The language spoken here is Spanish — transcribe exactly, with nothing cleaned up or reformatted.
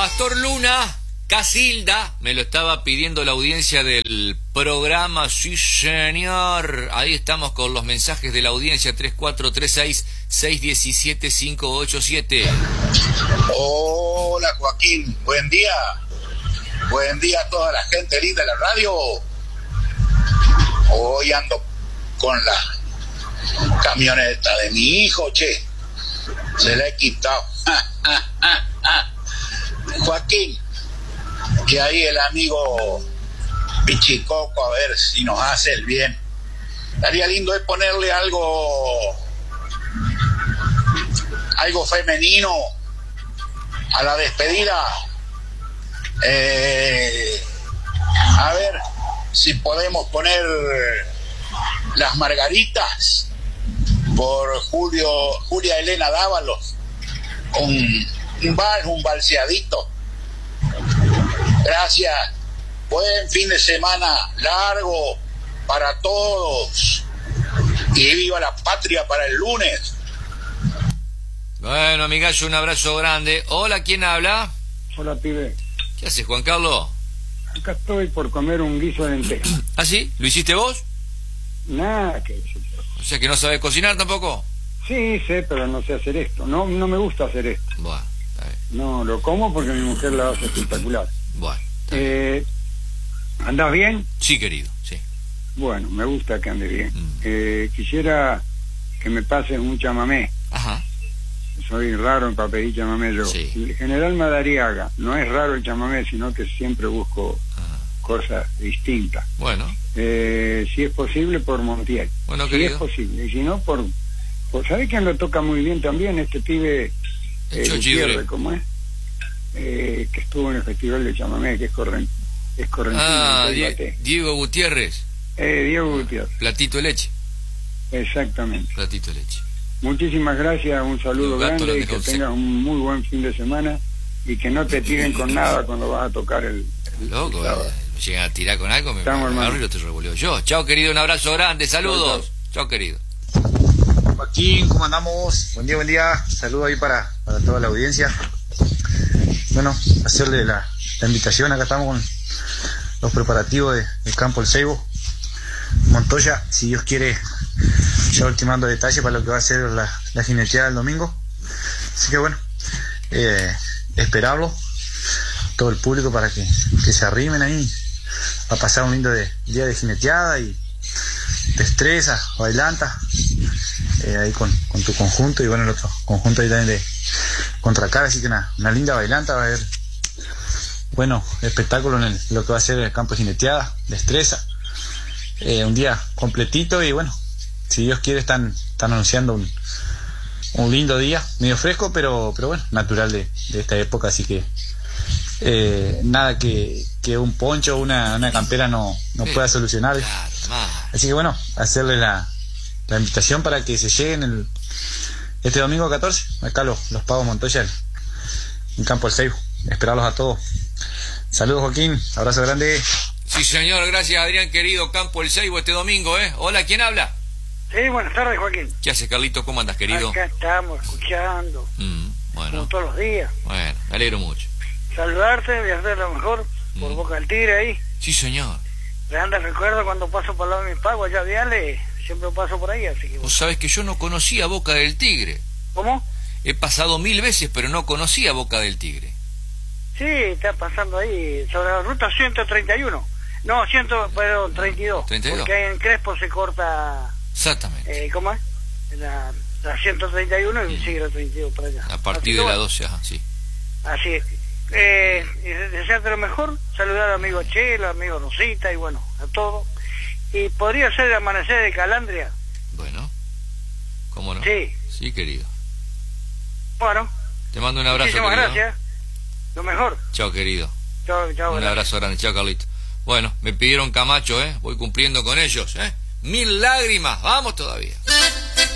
Pastor Luna, Casilda, me lo estaba pidiendo la audiencia del programa. Sí, señor. Ahí estamos con los mensajes de la audiencia. Tres cuatro tres seis, seis uno siete, cinco ocho siete. Hola, Joaquín, buen día. Buen día a toda la gente linda de la radio. Hoy ando con la camioneta de mi hijo, che. Se la he quitado. Ah, ah, ah, ah. Joaquín, que ahí el amigo Pichicoco, a ver si nos hace el bien. Estaría lindo es ponerle algo, algo femenino a la despedida. Eh, a ver si podemos poner Las Margaritas por Julio, Julia Elena Dávalos, con un vals, un balseadito. Gracias. Buen fin de semana largo para todos y viva la patria para el lunes. Bueno, amigazo, un abrazo grande. Hola, ¿quién habla? Hola, pibe. ¿Qué haces, Juan Carlos? Acá estoy por comer un guiso de lentejas. ¿Ah, sí? ¿Lo hiciste vos? Nada que decir. O sea que no sabés cocinar tampoco. Sí, sé, pero no sé hacer esto. No, no me gusta hacer esto. Bueno, está bien. No, lo como porque mi mujer la hace espectacular. Bueno, está bien. Eh, ¿Andás bien? Sí, querido, sí. Bueno, me gusta que andes bien. Mm. Eh, quisiera que me pases un chamamé. Ajá. Soy raro en para pedir chamamé yo. Sí. El general Madariaga. No es raro el chamamé, sino que siempre busco Ajá. cosas distintas. Bueno, Eh, si es posible, por Montiel. Bueno, si querido. es posible. Y si no, por... por ¿sabés quién lo toca muy bien también? Este pibe... El Eh, Chochi Gutiérrez, Bre. ¿cómo es? Eh, que estuvo en el Festival de Chamamé, que es, corren, es correntino. Ah, del Die- Bate. Diego Gutiérrez. Eh, Diego Gutiérrez, Platito de leche. exactamente. Platito de leche. Muchísimas gracias, un saludo Los gatos grande lo y que mejor tengas un muy buen fin de semana y que no te tiren con nada cuando vas a tocar el, el Loco, el sábado. eh, me llegan a tirar con algo, me Estamos, agarro hermano. y lo te revoleo yo. Chao, querido, un abrazo grande, saludos. Chao, Chao, querido. Joaquín, ¿cómo andamos? Buen día, buen día. Saludo ahí para, para toda la audiencia. Bueno, hacerle la, la invitación. Acá estamos con los preparativos de, del campo El Ceibo. Montoya, si Dios quiere, ya ultimando detalles para lo que va a ser la, la jineteada del domingo. Así que bueno, eh, esperarlo, todo el público para que, que se arrimen ahí a pasar un lindo de, día de jineteada y destreza, bailanta, eh, ahí con, con tu conjunto y bueno, el otro conjunto ahí también de Contracara, así que una, una linda bailanta, va a haber bueno, espectáculo en el, lo que va a ser el campo de jineteada, destreza, eh, un día completito y bueno, si Dios quiere están, están anunciando un, un lindo día, medio fresco, pero, pero bueno, natural de, de esta época, así que eh, nada que, que un poncho o una, una campera no, no pueda solucionar. Claro, más. Así que bueno, hacerle la, la invitación para que se lleguen el, este domingo catorce, acá los, los pagos Montoya en Campo El Ceibo. Esperarlos a todos. Saludos, Joaquín, abrazo grande. Sí, señor, gracias, Adrián, querido. Campo El Ceibo este domingo, ¿eh? Hola, ¿quién habla? Sí, buenas tardes, Joaquín. ¿Qué hace, Carlito? ¿Cómo andas, querido? Acá estamos escuchando, Mm, como bueno, todos los días. bueno, me alegro mucho. Saludarte y hacer lo mejor por Mm. Boca del Tigre ahí. Sí, señor. Le anda recuerdo cuando paso por el lado de mi pago allá Viale, siempre paso por ahí, así que... Vos sabés que yo no conocía Boca del Tigre. ¿Cómo? He pasado mil veces, pero no conocía Boca del Tigre. Sí, está pasando ahí, sobre la ruta ciento treinta y uno. No, cien, perdón, treinta y dos. treinta y dos. Porque ahí en Crespo se corta, Exactamente. eh, ¿cómo es? La, la ciento treinta y uno y sigue la treinta y dos para allá. A partir Así que de la bueno, doce, ajá, sí. Así es. Eh, y desearte lo mejor, saludar al amigo Chelo, al amigo Rosita y bueno, a todos. Y podría ser el amanecer de Calandria. Bueno, ¿cómo no? Sí. Sí, querido. Bueno, Te mando un abrazo, muchísimas querido. gracias. Lo mejor. Chao, querido. Chao, chao. Un gracias. abrazo grande. Chao, Carlito. Bueno, me pidieron Camacho, ¿eh? Voy cumpliendo con ellos, ¿eh? Mil lágrimas. Vamos todavía.